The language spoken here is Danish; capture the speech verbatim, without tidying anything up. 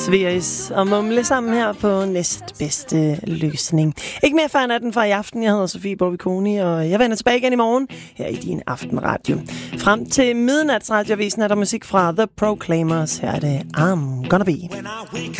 Sveris og mumle sammen her på næstbedste løsning. Ikke mere før natten fra i aften. Jeg hedder Sofie Boviconi, og jeg vender tilbage igen i morgen her i din aftenradio. Frem til midnatsradioavisen er der musik fra The Proclaimers. Her er det I'm Gonna Be.